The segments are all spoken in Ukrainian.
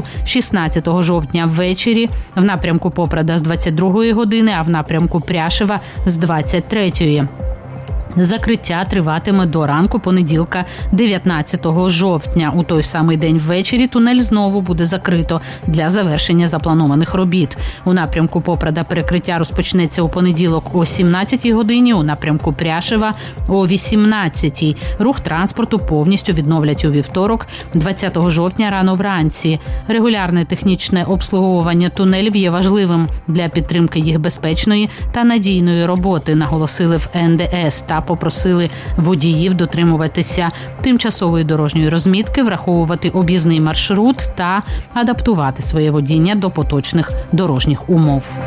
16 жовтня ввечері, в напрямку Попрада з 22 години, а в напрямку Пряшева з 23. Закриття триватиме до ранку понеділка 19 жовтня. У той самий день ввечері тунель знову буде закрито для завершення запланованих робіт. У напрямку Попрада перекриття розпочнеться у понеділок о 17 годині, у напрямку Пряшева о 18. Рух транспорту повністю відновлять у вівторок, 20 жовтня рано вранці. Регулярне технічне обслуговування тунелів є важливим для підтримки їх безпечної та надійної роботи, наголосили в НДС та попросили водіїв дотримуватися тимчасової дорожньої розмітки, враховувати об'їзний маршрут та адаптувати своє водіння до поточних дорожніх умов.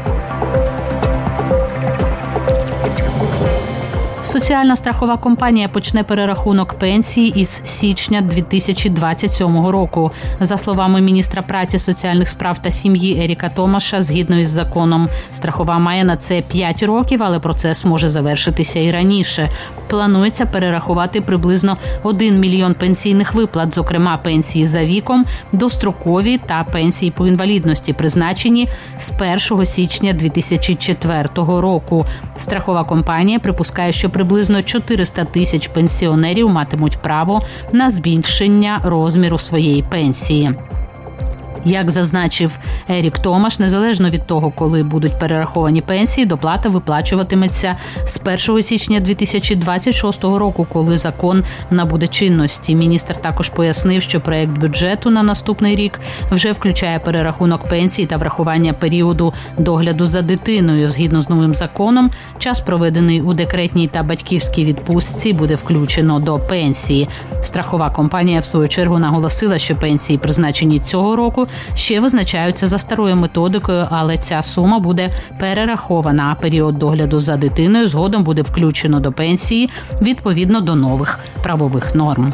Соціальна страхова компанія почне перерахунок пенсії із січня 2027 року. За словами міністра праці, соціальних справ та сім'ї Еріка Томаша, згідно із законом, страхова має на це 5 років, але процес може завершитися і раніше. Планується перерахувати приблизно 1 мільйон пенсійних виплат, зокрема пенсії за віком, дострокові та пенсії по інвалідності, призначені з 1 січня 2004 року. Страхова компанія припускає, що приблизно 400 тисяч пенсіонерів матимуть право на збільшення розміру своєї пенсії. Як зазначив Ерік Томаш, незалежно від того, коли будуть перераховані пенсії, доплата виплачуватиметься з 1 січня 2026 року, коли закон набуде чинності. Міністр також пояснив, що проект бюджету на наступний рік вже включає перерахунок пенсії та врахування періоду догляду за дитиною. Згідно з новим законом, час, проведений у декретній та батьківській відпустці, буде включено до пенсії. Страхова компанія, в свою чергу, наголосила, що пенсії, призначені цього року, ще визначаються за старою методикою, але ця сума буде перерахована, а період догляду за дитиною згодом буде включено до пенсії відповідно до нових правових норм.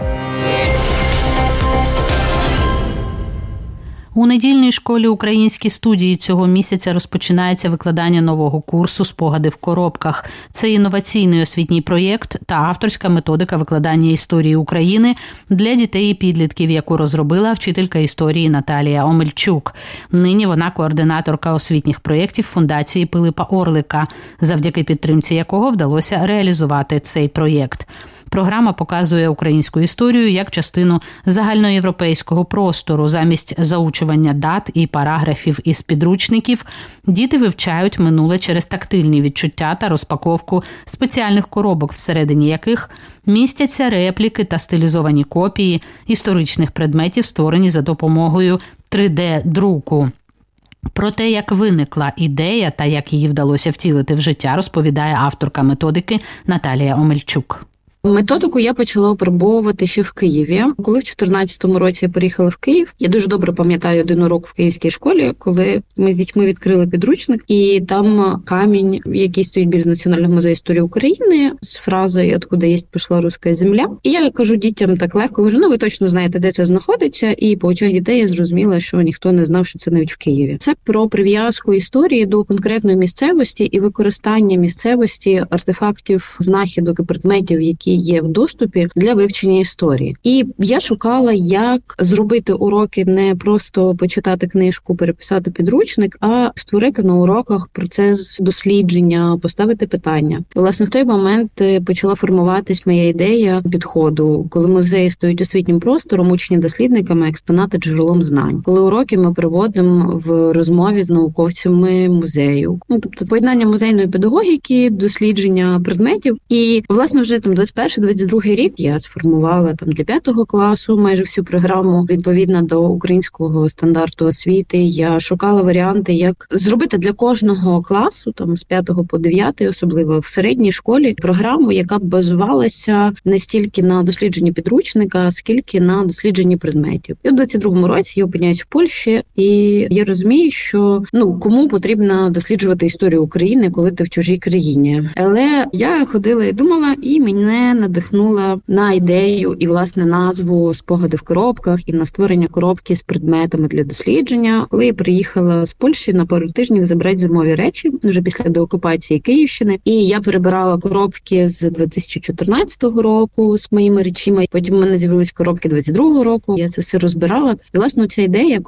У недільній школі «Українські студії» цього місяця розпочинається викладання нового курсу «Спогади в коробках». Це інноваційний освітній проєкт та авторська методика викладання історії України для дітей і підлітків, яку розробила вчителька історії Наталія Омельчук. Нині вона координаторка освітніх проєктів Фундації Пилипа Орлика, завдяки підтримці якого вдалося реалізувати цей проєкт. Програма показує українську історію як частину загальноєвропейського простору. Замість заучування дат і параграфів із підручників діти вивчають минуле через тактильні відчуття та розпаковку спеціальних коробок, всередині яких містяться репліки та стилізовані копії історичних предметів, створені за допомогою 3D-друку. Про те, як виникла ідея та як її вдалося втілити в життя, розповідає авторка методики Наталія Омельчук. Методику я почала опробовувати ще в Києві. Коли в 2014 році я переїхала в Київ, я дуже добре пам'ятаю один урок в київській школі, коли ми з дітьми відкрили підручник, і там камінь, який стоїть біля Національного музею історії України, з фразою «Откуда єсть пішла руська земля». І я кажу дітям так легко, кажу, ви точно знаєте, де це знаходиться, і по очах дітей я зрозуміла, що ніхто не знав, що це навіть в Києві. Це про прив'язку історії до конкретної місцевості і використання місцевості артефактів, знахідок і предметів, які є в доступі для вивчення історії. І я шукала, як зробити уроки не просто почитати книжку, переписати підручник, а створити на уроках процес дослідження, поставити питання. І, власне, в той момент почала формуватись моя ідея підходу, коли музеї стають освітнім простором, учні-дослідниками, експонати джерелом знань. Коли уроки ми проводимо в розмові з науковцями музею. Тобто поєднання музейної педагогіки, дослідження предметів. І, власне, вже 21-22 рік я сформувала для 5 класу майже всю програму відповідно до українського стандарту освіти. Я шукала варіанти, як зробити для кожного класу, з 5 по 9, особливо в середній школі, програму, яка б базувалася не стільки на дослідженні підручника, скільки на дослідженні предметів. І в 22-му році я опиняюсь в Польщі, і я розумію, що кому потрібно досліджувати історію України, коли ти в чужій країні. Але я ходила і думала, і мене надихнула на ідею і, власне, назву «Спогади в коробках» і на створення коробки з предметами для дослідження. Коли я приїхала з Польщі на пару тижнів забрати зимові речі, вже після деокупації Київщини, і я перебирала коробки з 2014 року з моїми речима. Потім в мене з'явились коробки 22-го року. Я це все розбирала. І, власне, ця ідея,